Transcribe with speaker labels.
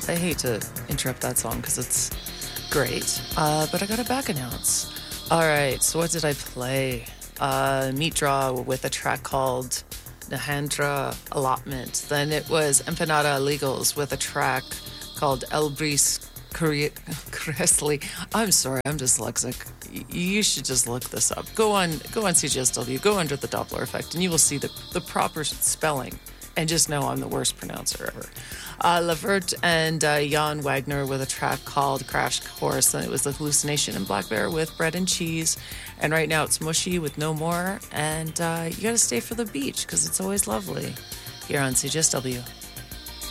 Speaker 1: I hate to interrupt that song because it's great, but I got a back announce. All right, so what did I play? Meat Draw with a track called Nahandra Allotment. Then it was Empanada Illegals with a track called Elbris Cresley. I'm sorry, I'm dyslexic. You should just look this up. Go on CGSW, go under the Doppler effect, and you will see the proper spelling. And just know I'm the worst pronouncer ever. Lavert and Jan Wagner with a track called Crash Course. And it was The Hallucination and Black Bear with Bread and Cheese. And right now it's Mushy with No More. And you got to stay for the beach because it's always lovely here on CGSW.